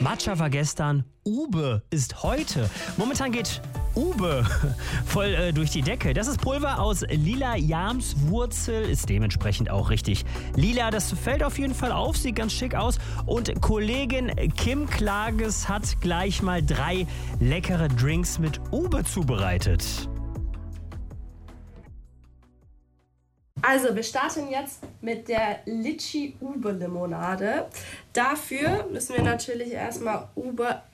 Matcha war gestern, Ube ist heute. Momentan geht Ube voll durch die Decke. Das ist Pulver aus lila Jamswurzel, ist dementsprechend auch richtig lila. Das fällt auf jeden Fall auf, sieht ganz schick aus. Und Kollegin Kim Klages hat gleich mal 3 leckere Drinks mit Ube zubereitet. Also, wir starten jetzt mit der Litchi-Ube-Limonade. Dafür müssen wir natürlich erstmal Ube